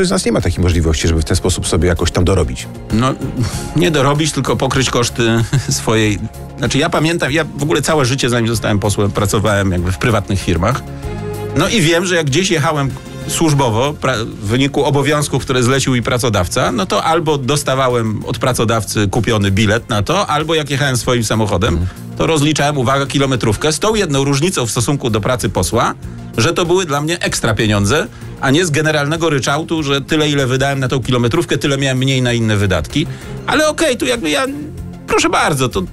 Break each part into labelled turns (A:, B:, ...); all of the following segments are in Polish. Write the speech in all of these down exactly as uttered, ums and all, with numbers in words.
A: większość z nas nie ma takiej możliwości, żeby w ten sposób sobie jakoś tam dorobić.
B: No, nie dorobić, tylko pokryć koszty swojej... Znaczy ja pamiętam, ja w ogóle całe życie, zanim zostałem posłem, pracowałem jakby w prywatnych firmach. No i wiem, że jak gdzieś jechałem służbowo, pra- w wyniku obowiązków, które zlecił mi pracodawca, no to albo dostawałem od pracodawcy kupiony bilet na to, albo jak jechałem swoim samochodem, mm. to rozliczałem, uwaga, kilometrówkę z tą jedną różnicą w stosunku do pracy posła, że to były dla mnie ekstra pieniądze, a nie z generalnego ryczałtu, że tyle, ile wydałem na tą kilometrówkę, tyle miałem mniej na inne wydatki. Ale okej, okay, tu jakby ja, proszę bardzo, to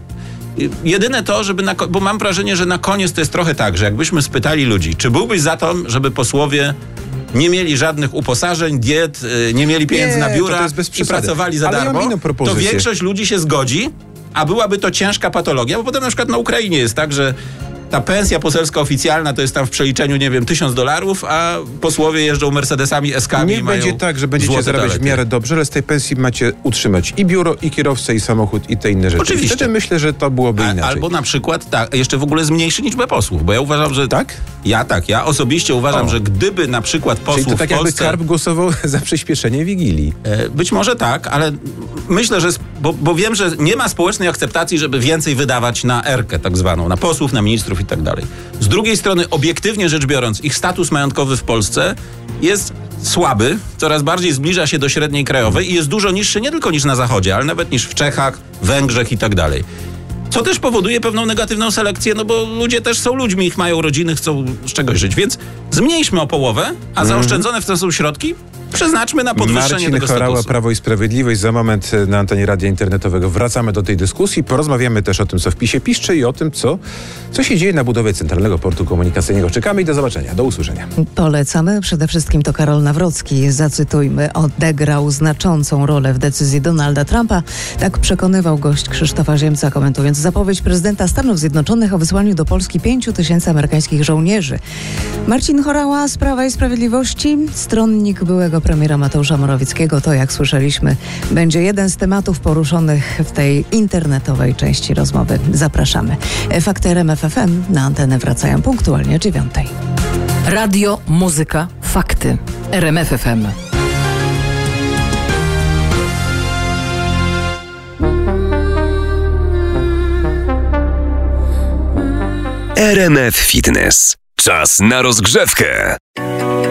B: jedyne to, żeby, na, bo mam wrażenie, że na koniec to jest trochę tak, że jakbyśmy spytali ludzi, czy byłbyś za to, żeby posłowie nie mieli żadnych uposażeń, diet, nie mieli pieniędzy
A: nie,
B: na biura
A: to to jest bez
B: i pracowali za
A: Ale
B: darmo,
A: ja mam inną
B: to większość ludzi się zgodzi, a byłaby to ciężka patologia, bo potem na przykład na Ukrainie jest tak, że ta pensja poselska oficjalna to jest tam w przeliczeniu, nie wiem, tysiąc dolarów, a posłowie jeżdżą Mercedesami, S-kami.
A: Nie będzie tak, że będziecie zarabiać w miarę dobrze, ale z tej pensji macie utrzymać i biuro, i kierowcę, i samochód, i te inne rzeczy.
B: Oczywiście.
A: Wtedy myślę, że to byłoby
B: a,
A: inaczej.
B: Albo na przykład, tak, jeszcze w ogóle zmniejszy liczbę posłów, bo ja uważam, że...
A: Tak?
B: Ja tak, ja osobiście uważam, o. że gdyby na przykład posłów
A: Czyli to tak
B: w Polsce...
A: jakby Karp głosował za przyspieszenie Wigilii.
B: E, być może tak, ale myślę, że... Bo, bo wiem, że nie ma społecznej akceptacji, żeby więcej wydawać na erkę tak zwaną, na posłów, na ministrów i tak dalej. Z drugiej strony, obiektywnie rzecz biorąc, ich status majątkowy w Polsce jest słaby, coraz bardziej zbliża się do średniej krajowej i jest dużo niższy nie tylko niż na Zachodzie, ale nawet niż w Czechach, Węgrzech i tak dalej. Co też powoduje pewną negatywną selekcję, no bo ludzie też są ludźmi, ich mają rodziny, chcą z czegoś żyć, więc zmniejszmy o połowę, a zaoszczędzone w to są środki przeznaczmy na podwyższenie
A: Marcin
B: tego
A: Horała,
B: statusu.
A: Prawo i Sprawiedliwość. Za moment na antenie radia internetowego wracamy do tej dyskusji. Porozmawiamy też o tym, co w PiSie piszczy i o tym, co, co się dzieje na budowie Centralnego Portu Komunikacyjnego. Czekamy i do zobaczenia. Do usłyszenia.
C: Polecamy. Przede wszystkim to Karol Nawrocki, zacytujmy, odegrał znaczącą rolę w decyzji Donalda Trumpa. Tak przekonywał gość Krzysztofa Ziemca, komentując zapowiedź prezydenta Stanów Zjednoczonych o wysłaniu do Polski pięciu tysięcy amerykańskich żołnierzy. Marcin Horała z Prawa i Sprawiedliwości, stronnik byłego premiera Mateusza Morawieckiego. To, jak słyszeliśmy, będzie jeden z tematów poruszonych w tej internetowej części rozmowy. Zapraszamy. Fakty R M F F M na antenę wracają punktualnie o dziewiątej.
D: Radio, muzyka, fakty. R M F F M.
E: R M F Fitness. Czas na rozgrzewkę.